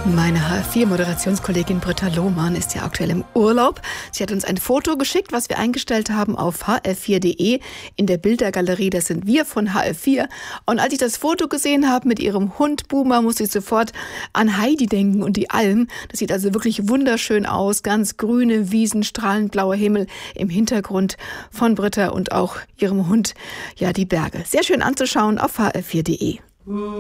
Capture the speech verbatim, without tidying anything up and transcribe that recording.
Meine H F vier Moderationskollegin Britta Lohmann ist ja aktuell im Urlaub. Sie hat uns ein Foto geschickt, was wir eingestellt haben auf h f vier punkt de in der Bildergalerie. Das sind wir von H F vier. Und als ich das Foto gesehen habe mit ihrem Hund Boomer, musste ich sofort an Heidi denken und die Alm. Das sieht also wirklich wunderschön aus. Ganz grüne Wiesen, strahlend blauer Himmel im Hintergrund von Britta und auch ihrem Hund. Ja, die Berge. Sehr schön anzuschauen auf h f vier punkt de.